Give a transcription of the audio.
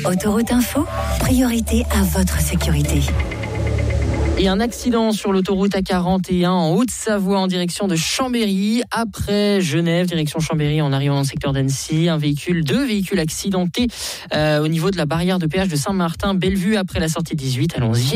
Autoroute Info, priorité à votre sécurité. Et un accident sur l'autoroute A41 en Haute-Savoie en direction de Chambéry. Après Genève, direction Chambéry en arrivant dans le secteur d'Annecy. Deux véhicules accidentés au niveau de la barrière de péage de Saint-Martin. Bellevue après la sortie 18. Allons-y.